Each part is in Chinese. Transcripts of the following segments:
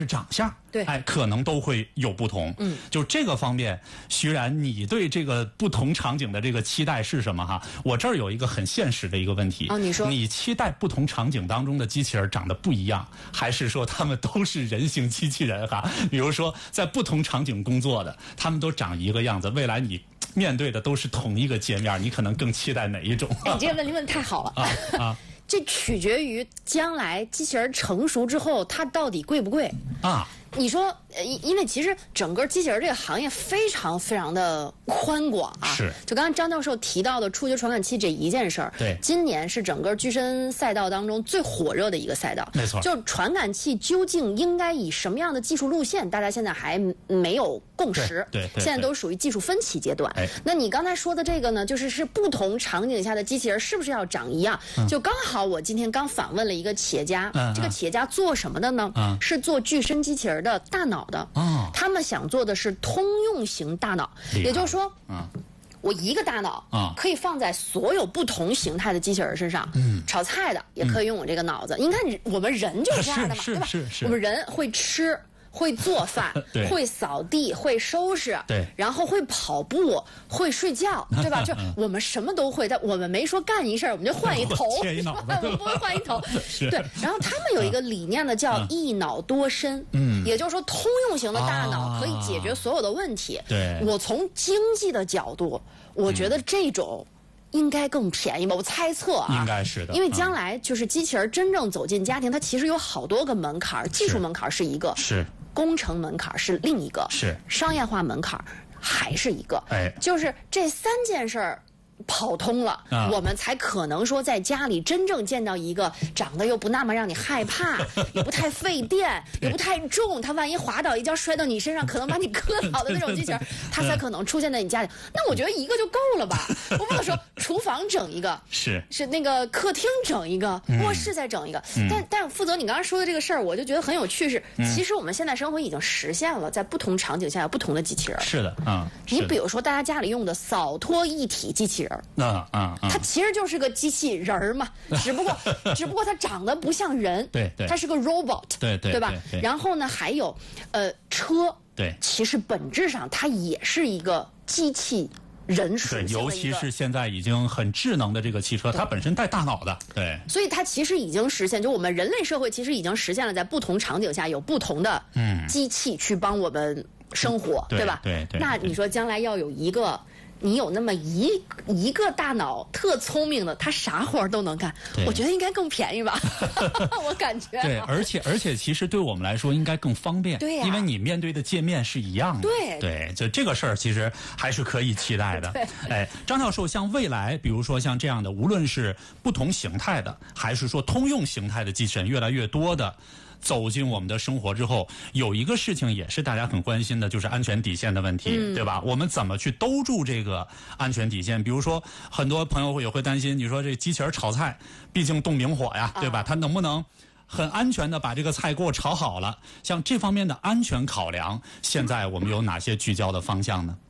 长相， 对， 可能都会有不同。就这个方面，徐然，你对这个不同场景的这个期待是什么哈？我这儿有一个很现实的一个问题你说， 你期待不同场景当中的机器人长得不一样，还是说他们都是人形机器人哈？比如说在不同场景工作的，他们都长一个样子，未来你面对的都是同一个界面，你可能更期待哪一种？ 你这个问题问得太好了这取决于将来机器人成熟之后，它到底贵不贵啊？你说，因为其实整个机器人这个行业非常非常的宽广啊。 是。 就刚刚张教授提到的触觉传感器这一件事儿， 对， 今年是整个具身赛道当中最火热的一个赛道。 没错。 就是传感器究竟应该以什么样的技术路线，大家现在还没有共识。 对。 现在都属于技术分歧阶段。那你刚才说的这个呢，就是不同场景下的机器人是不是要长一样？就刚好我今天刚访问了一个企业家，这个企业家做什么的呢？是做具身机器人的大脑的。他们想做的是通用型大脑，也就是说，我一个大脑可以放在所有不同形态的机器人身上。炒菜的也可以用我这个脑子。你看，我们人就是这样的嘛，对吧？我们人会吃。会做饭，会扫地，会收拾， 对， 然后会跑步，会睡觉，对吧？就我们什么都会，但我们没说干一事儿我们就换一头， 切一脑子， 我们不会换一头。对，然后他们有一个理念呢，叫一脑多身，也就是说通用型的大脑可以解决所有的问题。 对， 我从经济的角度，我觉得这种应该更便宜吧，我猜测啊， 应该是的， 因为将来就是机器人真正走进家庭，它其实有好多个门槛，技术门槛是一个， 是工程门槛是另一个， 是商业化门槛还是一个，就是这3件事儿跑通了，我们才可能说在家里真正见到一个长得又不那么让你害怕，也不太费电，也不太重，它万一滑倒一跤摔到你身上，可能把你磕倒的那种机器人，它才可能出现在你家里。那我觉得一个就够了吧？我不能说厨房整一个，是那个客厅整一个，卧室再整一个。但负责你刚刚说的这个事儿，我就觉得很有趣是，其实我们现在生活已经实现了，在不同场景下有不同的机器人。 是的， 你比如说大家家里用的扫拖一体机器人。它其实就是个机器人儿嘛，只不过它长得不像人， 对， 它是个 robot， 对吧？然后呢，还有车， 对， 其实本质上它也是一个机器人属性的一个， 尤其是现在已经很智能的这个汽车，它本身带大脑的，对， 所以它其实已经实现，就我们人类社会其实已经实现了，在不同场景下有不同的机器去帮我们生活，对吧？ 对。 那你说将来要有一个。你有那么一个大脑特聪明的，他啥活都能干，我觉得应该更便宜吧，我感觉。 对，而且其实对我们来说应该更方便， 对呀， 因为你面对的界面是一样的。 对， 就这个事儿其实还是可以期待的。张教授，像未来，比如说像这样的，无论是不同形态的，还是说通用形态的机器人越来越多的。走进我们的生活之后，有一个事情也是大家很关心的，就是安全底线的问题，对吧？我们怎么去兜住这个安全底线？比如说，很多朋友也会担心，你说这机器人炒菜，毕竟动明火呀，对吧？它能不能很安全的把这个菜给我炒好了？像这方面的安全考量，现在我们有哪些聚焦的方向呢？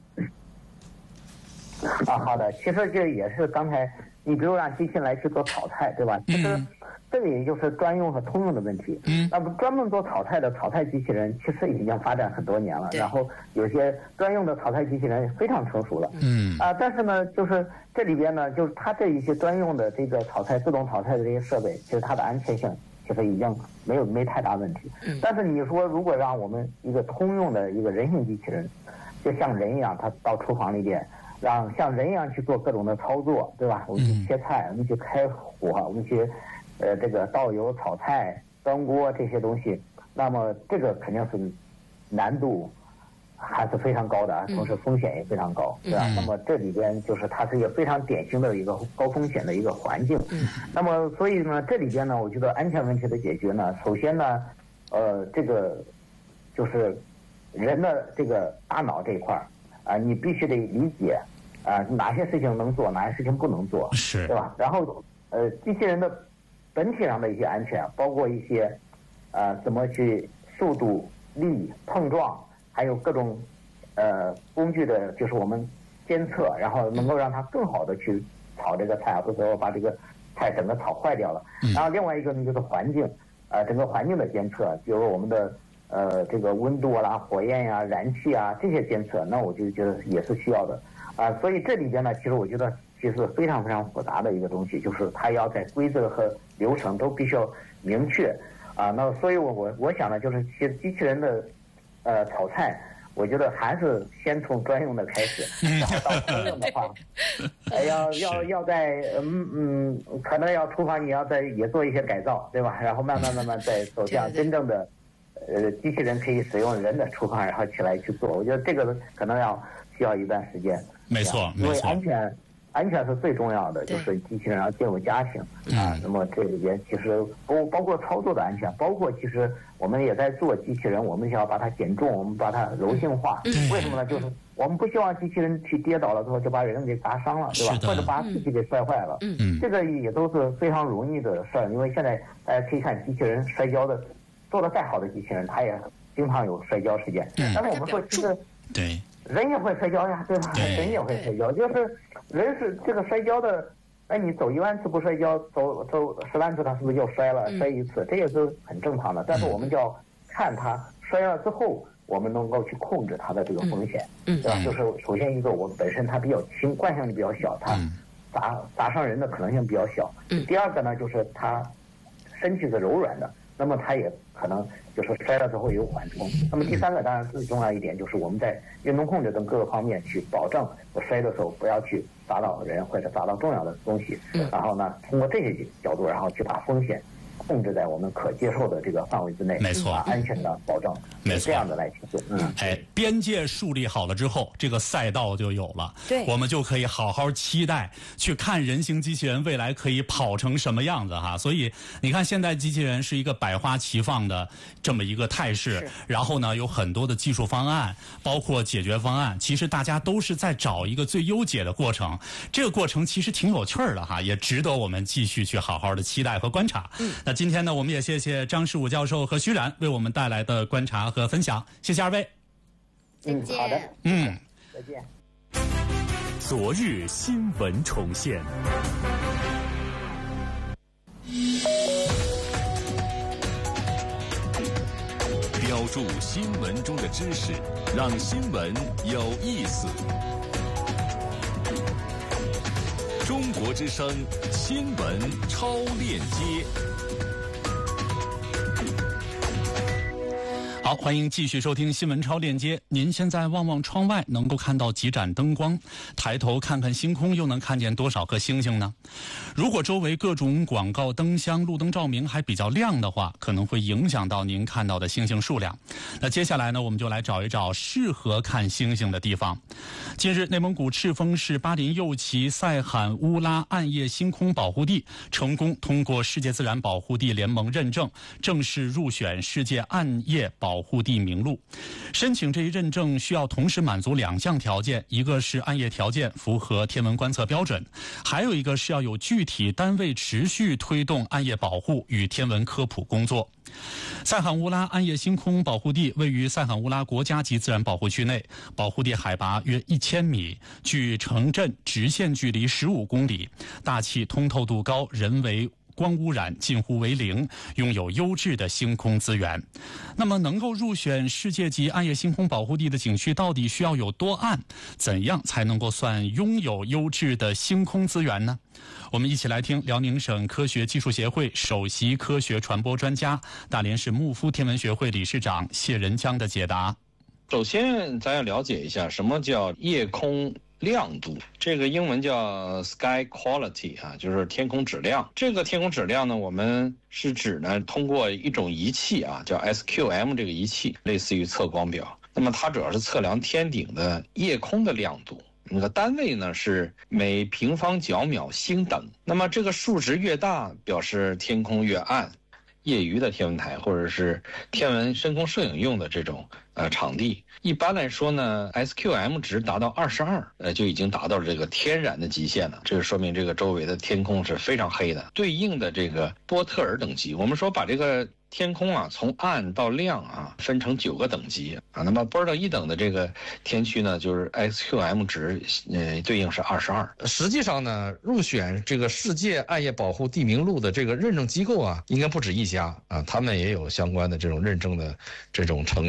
好的，其实这也是刚才你比如让机器人来去做炒菜，对吧？其实这个也就是专用和通用的问题。那么专门做炒菜的炒菜机器人，其实已经发展很多年了。然后有些专用的炒菜机器人非常成熟了。但是呢，就是这里边呢，就是它这一些专用的这个炒菜、自动炒菜的这些设备，其实它的安全性其实已经没太大问题。但是你说，如果让我们一个通用的一个人形机器人，就像人一样，它到厨房里边。让像人一样去做各种的操作，对吧？我们去切菜，我们去开火，我们去这个倒油、炒菜、端锅这些东西，那么这个肯定是难度还是非常高的，同时风险也非常高，对吧？那么这里边就是它是一个非常典型的一个高风险的一个环境。那么所以呢，这里边呢，我觉得安全问题的解决呢，首先呢，这个就是人的这个大脑这一块你必须得理解。哪些事情能做，哪些事情不能做， 是， 对吧？然后，机器人的本体上的一些安全，包括一些，怎么去速度、力、碰撞，还有各种，工具的，就是我们监测，然后能够让它更好的去炒这个菜，不是说把这个菜整个炒坏掉了。然后另外一个呢，就是环境，整个环境的监测，比如我们的这个温度啦、火焰呀、燃气啊这些监测，那我就觉得也是需要的啊。所以这里边呢，其实我觉得其实非常非常复杂的一个东西，就是它要在规则和流程都必须要明确啊。那所以我想呢，就是其实机器人的炒菜，我觉得还是先从专用的开始，然后到通用的话，要在可能要厨房你要也做一些改造，对吧？然后慢慢再走向真正的机器人可以使用人的厨房，然后起来去做。我觉得这个可能需要一段时间。 没错， 因为安全是最重要的，就是机器人要进入家庭啊。那么这里边其实包括操作的安全，包括其实我们也在做机器人，我们想要把它减重，我们把它柔性化。为什么呢？就是我们不希望机器人去跌倒了之后就把人给砸伤了，对吧？或者把自己给摔坏了。这个也都是非常容易的事儿，因为现在大家可以看机器人摔跤的，做的再好的机器人，它也经常有摔跤事件。但是我们说，其实对。 人也会摔跤呀，对吧？人也会摔跤，就是人是这个摔跤的。哎，你走1万次不摔跤，走10万次，他是不是又摔了？摔一次，这也是很正常的。但是我们就要看他摔了之后，我们能够去控制他的这个风险，对吧？就是首先一个，我本身它比较轻，惯性力比较小，它砸伤人的可能性比较小。第二个呢，就是它身体是柔软的，那么它也可能就是摔了之后有缓冲。那么第三个当然最重要一点就是我们在运动控制等各个方面去保证我摔的时候不要去砸到人或者砸到重要的东西，然后呢通过这些角度，然后去把风险控制在我们可接受的这个范围之内， 没错， 安全的保证， 没错， 这样的来去做。 边界树立好了之后，这个赛道就有了， 对， 我们就可以好好期待去看人形机器人未来可以跑成什么样子哈。所以你看，现在机器人是一个百花齐放的这么一个态势，然后呢，有很多的技术方案，包括解决方案，其实大家都是在找一个最优解的过程。这个过程其实挺有趣的哈，也值得我们继续去好好的期待和观察。那今天呢，我们也谢谢张世武教授和徐冉为我们带来的观察和分享，谢谢二位。 再见。 好的。再见。 昨日新闻重现。标注新闻中的知识，让新闻有意思。中国之声新闻超链接。 好，欢迎继续收听新闻超链接。您现在望望窗外，能够看到几盏灯光，抬头看看星空，又能看见多少颗星星呢？如果周围各种广告灯箱、路灯照明还比较亮的话，可能会影响到您看到的星星数量。那接下来呢，我们就来找一找适合看星星的地方。近日，内蒙古赤峰市巴林右旗赛罕乌拉暗夜星空保护地成功通过世界自然保护地联盟认证，正式入选世界暗夜保护地名录。申请这一认证需要同时满足2项条件，一个是暗夜条件符合天文观测标准，还有一个是要有具体单位持续推动暗夜保护与天文科普工作。赛罕乌拉暗夜星空保护地位于赛罕乌拉国家级自然保护区内，保护地海拔约1000米，距城镇直线距离15公里，大气通透度高，人为光污染近乎为零，拥有优质的星空资源。那么能够入选世界级暗夜星空保护地的景区到底需要有多暗？怎样才能够算拥有优质的星空资源呢？我们一起来听辽宁省科学技术协会首席科学传播专家、大连市牧夫天文学会理事长谢仁江的解答。 首先咱要了解一下什么叫夜空亮度，这个英文叫 sky quality 啊，就是天空质量。这个天空质量呢，我们是指呢通过一种仪器啊，叫 SQM 这个仪器，类似于测光表。那么它主要是测量天顶的夜空的亮度。那个单位呢是每平方角秒星等。那么这个数值越大，表示天空越暗。业余的天文台或者是天文深空摄影用的这种场地，一般来说呢 SQM 值达到22，就已经达到这个天然的极限了。这个说明这个周围的天空是非常黑的。对应的这个波特尔等级，我们说把这个天空啊，从暗到亮啊，分成9个等级啊。那么波尔多1等的这个天区呢，就是 XQM 值，对应是22。 实际上呢，入选这个世界暗夜保护地名录的这个认证机构啊，应该不止一家啊，他们也有相关的这种认证的这种程序。